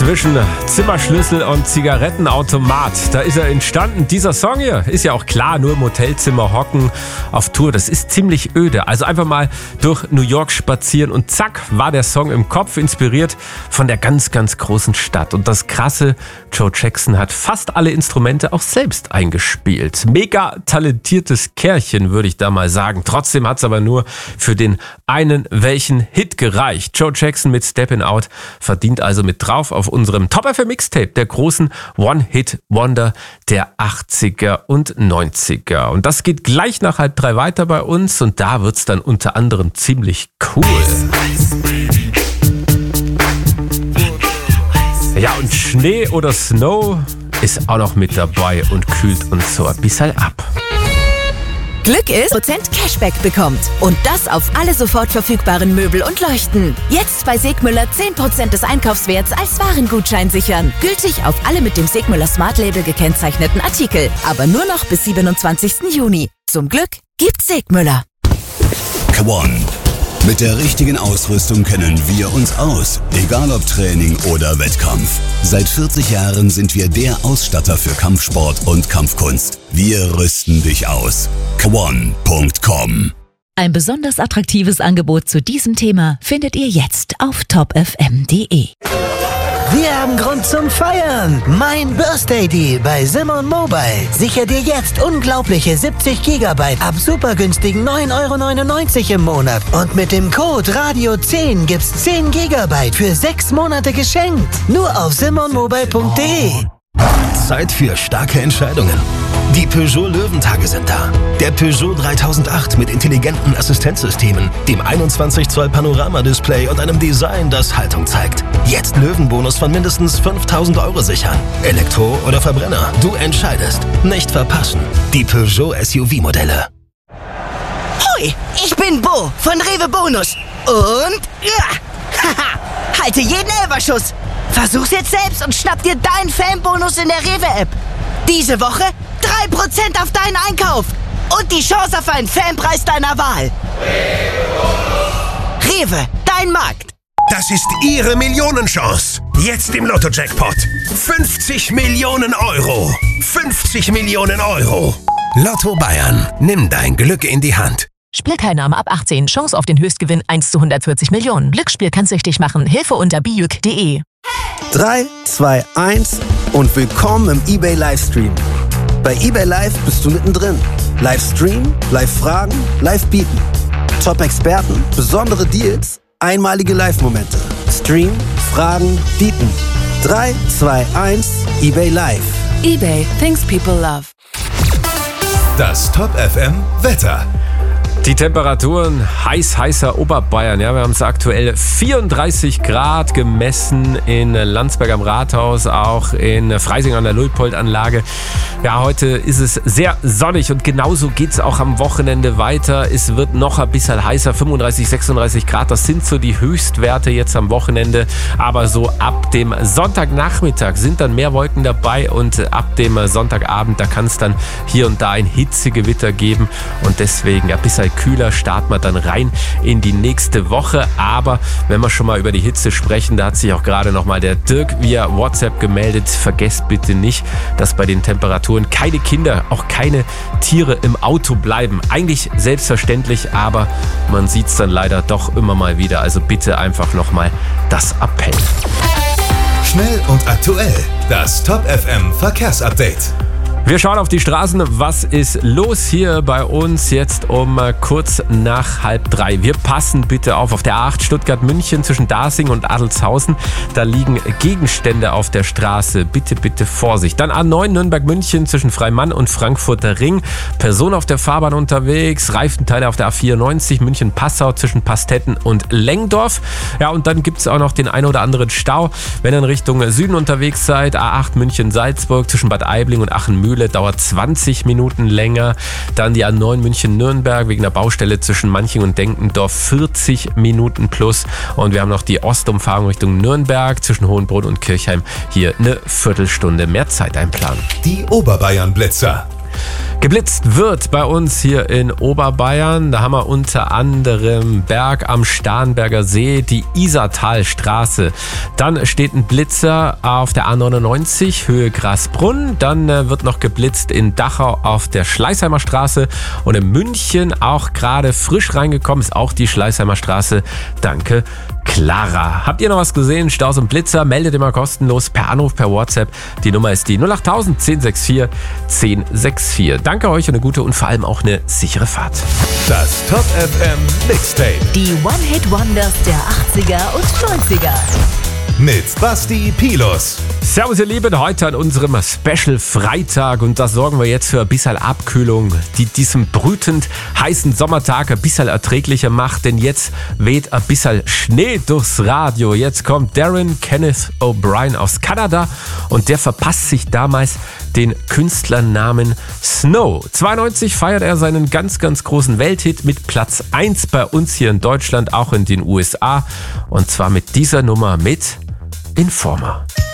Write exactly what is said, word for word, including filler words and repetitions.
zwischen Zimmerschlüssel und Zigarettenautomat. Da ist er entstanden. Dieser Song hier ist ja auch klar, nur im Hotelzimmer hocken auf Tour. Das ist ziemlich öde. Also einfach mal durch New York spazieren und zack, war der Song im Kopf, inspiriert von der ganz, ganz großen Stadt. Und das Krasse, Joe Jackson hat fast alle Instrumente auch selbst eingespielt. Mega talentiertes Kerlchen, würde ich da mal sagen. Trotzdem hat es aber nur für den einen welchen Hit gereicht. Joe Jackson mit Steppin' Out verdient also mit drauf auf unserem Top F M Mixtape der großen One-Hit-Wonder der achtziger und neunziger. Und das geht gleich nach halb drei weiter bei uns und da wird's dann unter anderem ziemlich cool. Ja, und Schnee oder Snow ist auch noch mit dabei und kühlt uns so ein bisschen ab. Glück ist, Prozent Cashback bekommt. Und das auf alle sofort verfügbaren Möbel und Leuchten. Jetzt bei Segmüller zehn Prozent des Einkaufswerts als Warengutschein sichern. Gültig auf alle mit dem Segmüller Smart Label gekennzeichneten Artikel. Aber nur noch bis siebenundzwanzigsten Juni. Zum Glück gibt's Segmüller. Come on. Mit der richtigen Ausrüstung kennen wir uns aus, egal ob Training oder Wettkampf. Seit vierzig Jahren sind wir der Ausstatter für Kampfsport und Kampfkunst. Wir rüsten dich aus. Kwon Punkt com. Ein besonders attraktives Angebot zu diesem Thema findet ihr jetzt auf top f m punkt d e. Wir haben Grund zum Feiern. Mein Birthday Deal bei Simon Mobile. Sicher dir jetzt unglaubliche siebzig Gigabyte ab super günstigen neun Euro neunundneunzig im Monat. Und mit dem Code Radio zehn gibt's zehn Gigabyte für sechs Monate geschenkt. Nur auf simon mobile punkt d e. Zeit für starke Entscheidungen. Die Peugeot Löwentage sind da. Der Peugeot dreitausendacht mit intelligenten Assistenzsystemen, dem einundzwanzig Zoll Panoramadisplay und einem Design, das Haltung zeigt. Jetzt Löwenbonus von mindestens fünftausend Euro sichern. Elektro oder Verbrenner, du entscheidest. Nicht verpassen. Die Peugeot S U V-Modelle. Hoi, ich bin Bo von Rewe Bonus. Und ja, haha, halte jeden Elferschuss. Versuch's jetzt selbst und schnapp dir deinen Fanbonus in der Rewe-App. Diese Woche drei Prozent auf deinen Einkauf und die Chance auf einen Fanpreis deiner Wahl. Rewe, dein Markt. Das ist Ihre Millionenchance. Jetzt im Lotto-Jackpot. fünfzig Millionen Euro. fünfzig Millionen Euro. Lotto Bayern. Nimm dein Glück in die Hand. Spielteilnahme ab achtzehn. Chance auf den Höchstgewinn eins zu hundertvierzig Millionen. Glücksspiel kann süchtig machen. Hilfe unter bijuk punkt de. drei, zwei, eins und willkommen im eBay Livestream. Bei eBay Live bist du mittendrin. Livestream, Live-Fragen, Live-Bieten. Top-Experten, besondere Deals, einmalige Live-Momente. Stream, Fragen, Bieten. drei, zwei, eins, eBay Live. eBay, things people love. Das Top F M Wetter. Die Temperaturen heiß, heißer Oberbayern. Ja, wir haben es aktuell vierunddreißig Grad gemessen in Landsberg am Rathaus, auch in Freising an der Luitpold-Anlage. Ja, heute ist es sehr sonnig und genauso geht es auch am Wochenende weiter. Es wird noch ein bisschen heißer, fünfunddreißig, sechsunddreißig Grad. Das sind so die Höchstwerte jetzt am Wochenende. Aber so ab dem Sonntagnachmittag sind dann mehr Wolken dabei und ab dem Sonntagabend, da kann es dann hier und da ein Hitzegewitter geben. Und deswegen ein bisschen kühler starten wir dann rein in die nächste Woche. Aber wenn wir schon mal über die Hitze sprechen, da hat sich auch gerade nochmal der Dirk via WhatsApp gemeldet. Vergesst bitte nicht, dass bei den Temperaturen keine Kinder, auch keine Tiere im Auto bleiben. Eigentlich selbstverständlich, aber man sieht es dann leider doch immer mal wieder. Also bitte einfach nochmal das Appell. Schnell und aktuell. Das Top F M Verkehrsupdate. Wir schauen auf die Straßen. Was ist los hier bei uns jetzt um kurz nach halb drei? Wir passen bitte auf. Auf der A acht Stuttgart-München zwischen Dasing und Adelshausen. Da liegen Gegenstände auf der Straße. Bitte, bitte Vorsicht. Dann A neun Nürnberg-München zwischen Freimann und Frankfurter Ring. Person auf der Fahrbahn unterwegs. Reifenteile auf der A vierundneunzig München-Passau zwischen Pastetten und Lengdorf. Ja, und dann gibt es auch noch den ein oder anderen Stau. Wenn ihr in Richtung Süden unterwegs seid, A acht München-Salzburg zwischen Bad Aibling und Aachen-Mühle. Dauert zwanzig Minuten länger. Dann die A neun München-Nürnberg wegen der Baustelle zwischen Manching und Denkendorf vierzig Minuten plus. Und wir haben noch die Ostumfahrung Richtung Nürnberg zwischen Hohenbrunn und Kirchheim. Hier eine Viertelstunde mehr Zeit einplanen. Die Oberbayern-Blitzer. Geblitzt wird bei uns hier in Oberbayern. Da haben wir unter anderem Berg am Starnberger See, die Isartalstraße. Dann steht ein Blitzer auf der A neunundneunzig, Höhe Grasbrunn. Dann äh, wird noch geblitzt in Dachau auf der Schleißheimer Straße. Und in München auch gerade frisch reingekommen ist auch die Schleißheimer Straße. Danke, Clara. Habt ihr noch was gesehen? Staus und Blitzer? Meldet immer kostenlos per Anruf, per WhatsApp. Die Nummer ist die null acht null null null eins sechs vier eins sechs vier. Danke euch und eine gute und vor allem auch eine sichere Fahrt. Das Top F M Mixtape Die One-Hit-Wonders der achtziger und neunziger. mit Basti Pilus. Servus ihr Lieben, heute an unserem Special Freitag und da sorgen wir jetzt für ein bisschen Abkühlung, die diesen brütend heißen Sommertag ein bisschen erträglicher macht, denn jetzt weht ein bisschen Schnee durchs Radio. Jetzt kommt Darren Kenneth O'Brien aus Kanada und der verpasst sich damals den Künstlernamen Snow. zweiundneunzig feiert er seinen ganz, ganz großen Welthit mit Platz eins bei uns hier in Deutschland, auch in den U S A und zwar mit dieser Nummer mit Informer.